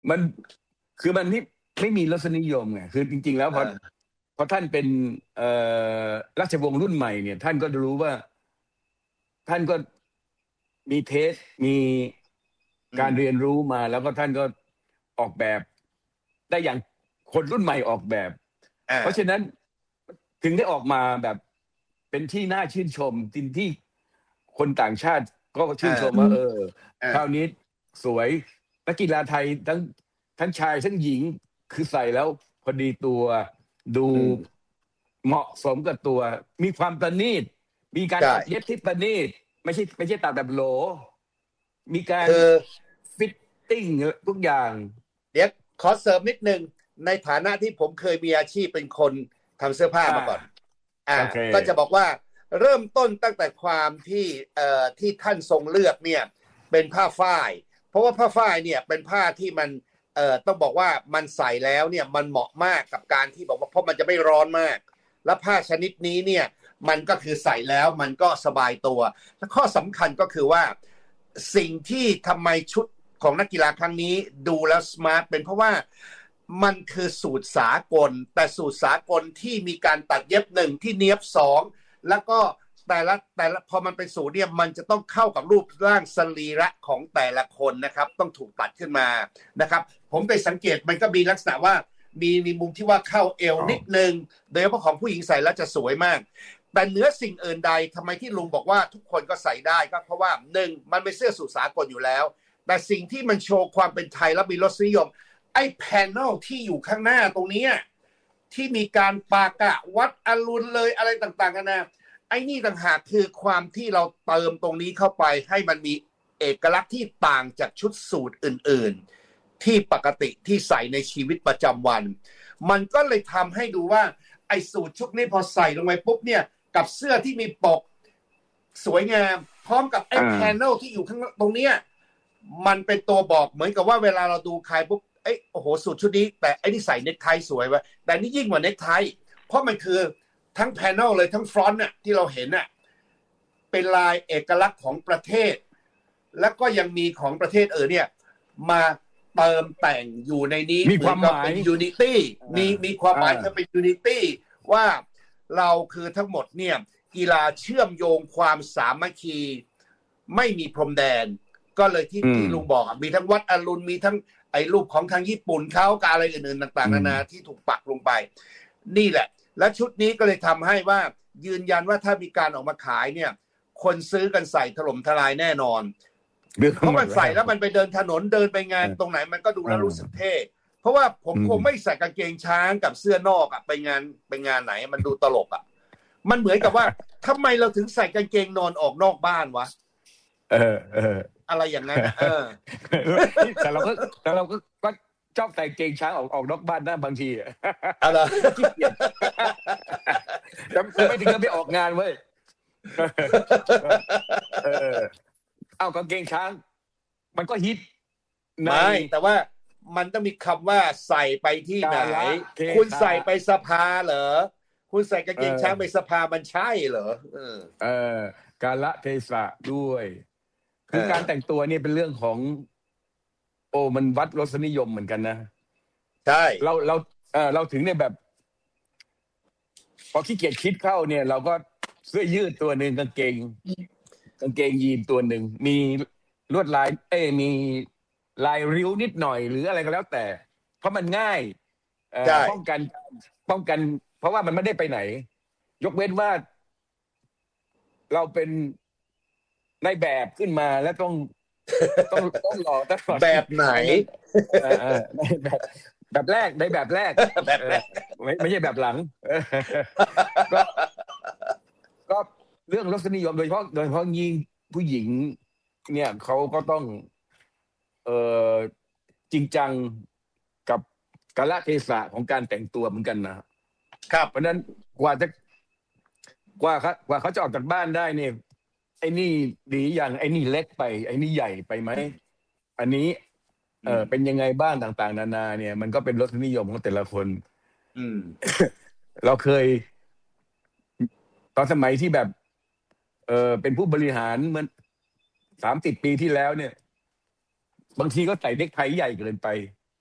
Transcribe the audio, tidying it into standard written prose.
มันคือมันไม่มีรสนิยมไงคือจริงๆแล้วเออพอท่านเป็นเอ่ราชวงศ์รุ่นใหม่เนี่ยท่านก็จะรู้ว่าท่านก็มีเทสมีอืมการเรียนรู้มาแล้วก็ท่านก็ออกแบบได้อย่างคนรุ่นใหม่ออกแบบเพราะฉะอ่านั้นถึงได้ออกมาแบบเป็นที่น่าชื่นชมที่คนต่างชาติก็ชื่นชมอ่าว่าคราวอ่านี้สวยนักกีฬาไทยทั้งชายทั้งหญิงคือใส่แล้วพอดีตัวดูอืมเหมาะสมกับตัวมีความประณีตมีการใช่ตัดเย็บที่ประณีตไม่ใช่ตัดแบบโหลมีการคือฟิตติ้งทุกอย่างเดี๋ยวขอเสริมนิดนึงในฐานะที่ผมเคยมีอาชีพเป็นคนทำเสื้อผ้าอ่ามาก่อนโอเคก็จะบอกว่าเริ่มต้นตั้งแต่ความที่ที่ท่านทรงเลือกเนี่ยเป็นผ้าฝ้ายเพราะว่าผ้าฝ้ายเนี่ยเป็นผ้าที่มันต้องบอกว่ามันใส่แล้วเนี่ยมันเหมาะมากกับการที่บอกว่าเพราะมันจะไม่ร้อนมากและผ้าชนิดนี้เนี่ยมันก็คือใส่แล้วมันก็สบายตัวและข้อสำคัญก็คือว่าสิ่งที่ทำไมชุดของนักกีฬาครั้งนี้ดูแล้วสมาร์ทเป็นเพราะว่ามันคือสูตรสากลแต่สูตรสากลที่มีการตัดเย็บหนึ่งที่เนียบสองแล้วก็แต่ละพอมันเป็นสูตรเนี่ยมันจะต้องเข้ากับรูปร่างสรีระของแต่ละคนนะครับต้องถูกตัดขึ้นมานะครับผมไปสังเกตมันก็มีลักษณะว่ามีมุมที่ว่าเข้าเอวนิดนึงโดยเฉพาะของผู้หญิงใส่แล้วจะสวยมากแต่เหนือสิ่งอื่นใดทำไมที่ลุงบอกว่าทุกคนก็ใส่ได้ก็เพราะว่าหนึ่งมันเป็นเสื้อสูทสากลอยู่แล้วแต่สิ่งที่มันโชว์ความเป็นไทยและมีรสนิยมไอ้แผ่นนลที่อยู่ข้างหน้าตรงนี้ที่มีการปากะวัดอรุณเลยอะไรต่างๆกันนะไอ้นี่ต่างหากคือความที่เราเติมตรงนี้เข้าไปให้มันมีเอกลักษณ์ที่ต่างจากชุดสูทอื่นๆที่ปกติที่ใส่ในชีวิตประจำวันมันก็เลยทำให้ดูว่าไอ้สูทชุดนี้พอใส่ลงไปปุ๊บเนี่ยกับเสื้อที่มีปกสวยงามพร้อมกับไอ้อ่แพนเนาลที่อยู่ข้างตรงเนี้ยมันเป็นตัวบอกเหมือนกับว่าเวลาเราดูใครปุ๊บเอ้โอ้โหสูทชุดนี้แต่ไอ้นี่ใส่เน็กไทสวยว่ะแต่นี่ยิ่งกว่าเน็กไทเพราะมันคือทั้งแพนเนลเลยทั้งฟรอนต์น่ะที่เราเห็นน่ะเป็นลายเอกลักษณ์ของประเทศแล้วก็ยังมีของประเทศเนี่ยมาเติมแต่งอยู่ในนี้มีเหมือนความหมายกับเป็นยูนิตี้มีความหมายอ่าจะเป็นยูนิตี้ว่าเราคือทั้งหมดเนี่ยกีฬาเชื่อมโยงความสามัคคีไม่มีพรมแดนก็เลยที่อืมที่ลุงบอกมีทั้งวัดอรุณมีทั้งไอ้รูปของทางญี่ปุ่นเขากับอะไรอื่นๆต่างๆอืมนานาที่ถูกปักลงไปนี่แหละและชุดนี้ก็เลยทำให้ว่ายืนยันว่าถ้ามีการออกมาขายเนี่ยคนซื้อกันใส่ถล่มทลายแน่นอนเรื่องเพราะมันใส่หมดแล้วแล้วมันไปเดินถนนเดินไปงานตรงไหนมันก็ดูแล้วรู้สึกเท่เพราะว่าผมอืมคงไม่ใส่กางเกงช้างกับเสื้อนอกไปงานไหนมันดูตลกมันเหมือนกับว่าทำไมเราถึงใส่กางเกงนอนออกนอกบ้านวะเอออะไรอย่างนั้นแต่เราก็ก็ชอบใส่เกงช้างออกนอกบ้านนะบางทีอะไรขี้เกียจจะไม่ถึงกับไปออกงานเว้ยเออเอากางเกงช้างมันก็ฮิตในไม่แต่ว่ามันต้องมีคำว่าใส่ไปที่ไหนกาลเทคุณศะใส่ไปสภาเหรอคุณใส่กางเอเกงช้างไปอสภามันใช่เหรอเออกาลเทศะด้วยเอคือการอแต่งตัวนี่เป็นเรื่องของมันวัดรสนิยมเหมือนกันนะใช่เราถึงเนี่ยแบบ พอขี้เกียจคิดเข้าเนี่ยเราก็เสื้อยืดตัวหนึ่งกางเกงยีนตัวหนึ่งมีลวดลายมีลายริ้วนิดหน่อยหรืออะไรก็แล้วแต่เพราะมันง่ายใช่ป้องกันเพราะว่ามันไม่ได้ไปไหนยกเว้นว่าเราเป็นนายแบบขึ้นมาแล้วต้องหล่อตลอดแบบไหนอันนั้นในแบบแรกแบบเออแรกไม่ใช่แบบหลังก็ก็เรื่องรสนิยมโดยเฉพาะยิ่งผู้หญิงเนี่ยเขาก็ต้องเอ่อจริงจังกับกาลเทศะของการแต่งตัวเหมือนกันนะครับเพราะฉะนั้นกว่าจะกว่าเขาจะออกจากบ้านได้เนี่ยไอ้นี่ดีอย่างไอ้นี่เล็กไปไอ้นี่ใหญ่ไปไหมอันนี้เป็นยังไงบ้างต่างๆนานาเนี่ยมันก็เป็นรสนิยมของแต่ละคนอืมเราเคยตอนสมัยที่แบบเป็นผู้บริหารเหมือน30 ปีที่แล้วเนี่ยบางทีก็ใส่เน็กไทใหญ่เกินไป